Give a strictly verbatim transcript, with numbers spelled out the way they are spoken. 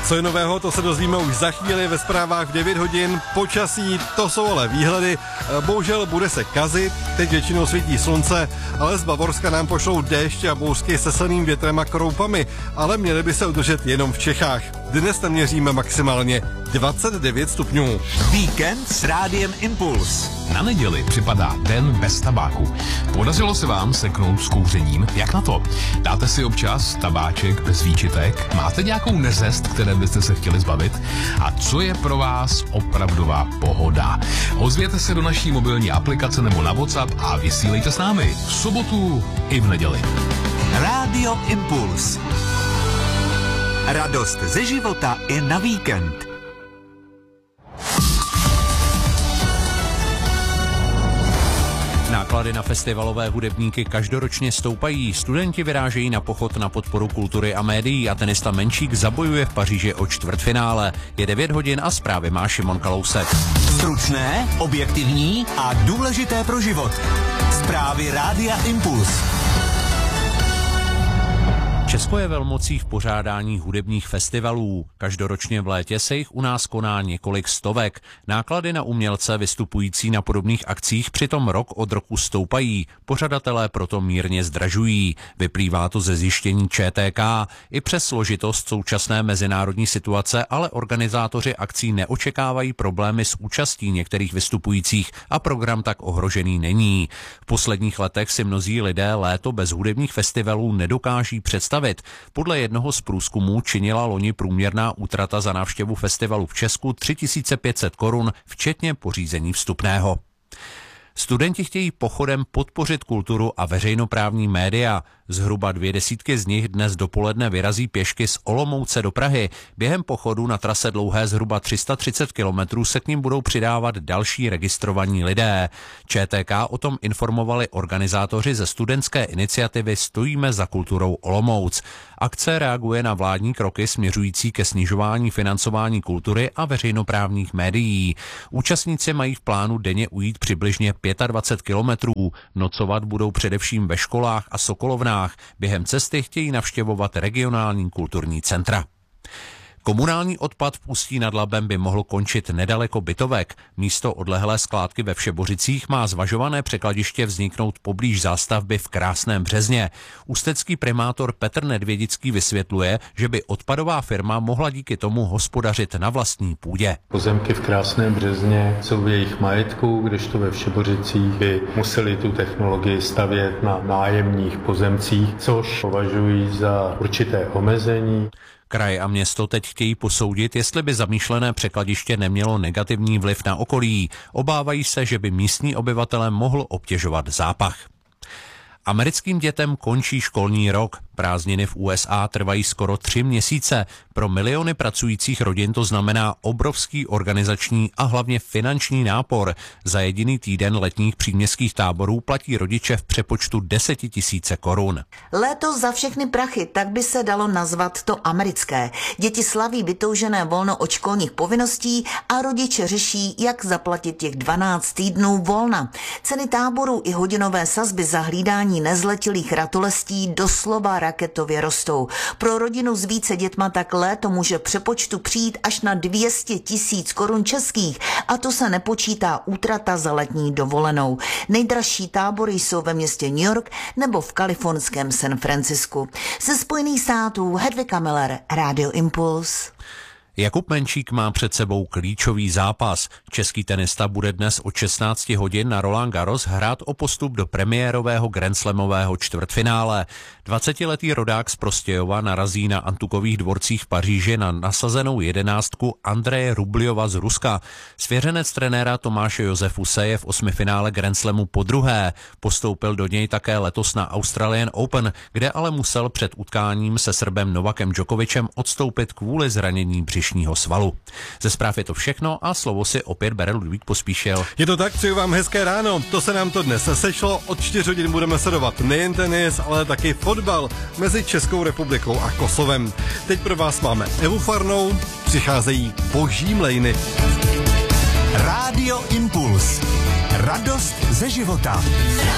Co je nového, to se dozvíme už za chvíli ve zprávách v devět hodin. Počasí, to jsou ale výhledy. Bohužel bude se kazit, teď většinou svítí slunce, ale z Bavorska nám pošlou déšť a bouřky se silným větrem a kroupami, ale měly by se udržet jenom v Čechách. Dnes tam měříme maximálně dvacet devět stupňů. Víkend s Rádiem Impuls. Na neděli připadá den bez tabáku. Podařilo se vám seknout s kouřením? Jak na to? Dáte si občas tabáček bez výčitek? Máte nějakou neřest, které byste se chtěli zbavit? A co je pro vás opravdová pohoda? Ozvěte se do naší mobilní aplikace nebo na WhatsApp a vysílejte s námi v sobotu i v neděli. Rádio Impuls. Radost ze života i na víkend. Náklady na festivalové hudebníky každoročně stoupají, studenti vyrážejí na pochod na podporu kultury a médií a tenista Menšík zabojuje v Paříži o čtvrtfinále. Je devět hodin a zprávy má Šimon Kalousek. Stručné, objektivní a důležité pro život. Zprávy Rádia Impuls. Česko je velmocí v pořádání hudebních festivalů. Každoročně v létě se jich u nás koná několik stovek. Náklady na umělce vystupující na podobných akcích přitom rok od roku stoupají. Pořadatelé proto mírně zdražují. Vyplývá to ze zjištění Č T K. I přes složitost současné mezinárodní situace ale organizátoři akcí neočekávají problémy s účastí některých vystupujících a program tak ohrožený není. V posledních letech si mnozí lidé léto bez hudebních festivalů nedokáží představit. Podle jednoho z průzkumů činila loni průměrná útrata za návštěvu festivalu v Česku tři tisíce pět set korun, včetně pořízení vstupného. Studenti chtějí pochodem podpořit kulturu a veřejnoprávní média. Zhruba dvě desítky z nich dnes dopoledne vyrazí pěšky z Olomouce do Prahy. Během pochodu na trase dlouhé zhruba tři sta třicet kilometrů se k nim budou přidávat další registrovaní lidé. Č T K o tom informovali organizátoři ze studentské iniciativy Stojíme za kulturou Olomouc. Akce reaguje na vládní kroky směřující ke snižování financování kultury a veřejnoprávních médií. Účastníci mají v plánu denně ujít přibližně dvacet pět kilometrů. Nocovat budou především ve školách a sokolovnách. Během cesty chtějí navštěvovat regionální kulturní centra. Komunální odpad v Ústí nad Labem by mohl končit nedaleko Bytovek. Místo odlehlé skládky ve Všeboricích má zvažované překladiště vzniknout poblíž zástavby v Krásném Březně. Ústecký primátor Petr Nedvědický vysvětluje, že by odpadová firma mohla díky tomu hospodařit na vlastní půdě. Pozemky v Krásném Březně jsou v jejich majetku, kdežto ve Všeboricích by museli tu technologii stavět na nájemních pozemcích, což považují za určité omezení. Kraj a město teď chtějí posoudit, jestli by zamýšlené překladiště nemělo negativní vliv na okolí. Obávají se, že by místní obyvatele mohl obtěžovat zápach. Americkým dětem končí školní rok. Prázdniny v U S A trvají skoro tři měsíce. Pro miliony pracujících rodin to znamená obrovský organizační a hlavně finanční nápor. Za jediný týden letních příměstských táborů platí rodiče v přepočtu desetitisíce korun. Léto za všechny prachy, tak by se dalo nazvat to americké. Děti slaví vytoužené volno od školních povinností a rodiče řeší, jak zaplatit těch dvanáct týdnů volna. Ceny táborů i hodinové sazby za hlídání nezletilých ratolestí doslova raketově rostou. Pro rodinu s více dětma tak léto může přepočtu přijít až na dvě stě tisíc korun českých a to se nepočítá útrata za letní dovolenou. Nejdražší tábory jsou ve městě New York nebo v kalifornském San Francisku. Ze Spojených států Hedvika Miller, Rádio Impuls. Jakub Menšík má před sebou klíčový zápas. Český tenista bude dnes od šestnáct hodin na Roland Garros hrát o postup do premiérového grandslamového čtvrtfinále. dvacetiletý rodák z Prostějova narazí na Antukových dvorcích v Paříži na nasazenou jedenáctku Andreje Rubljova z Ruska. Svěřenec trenéra Tomáše Josefuse je v osmifinále grandslamu podruhé. Postoupil do něj také letos na Australian Open, kde ale musel před utkáním se Srbem Novakem Djokovicem odstoupit kvůli zranění břišního svalu. Ze zpráv je to všechno a slovo si opět bere Ludvík Pospíšil. Je to tak, přeju vám hezké ráno. To se nám to dnes sešlo. Od čtyř hodin budeme sledovat nejen tenis, ale taky fotbal mezi Českou republikou a Kosovem. Teď pro vás máme Evu Farnou, přicházejí boží mlejny. Rádio Impuls. Radost ze života.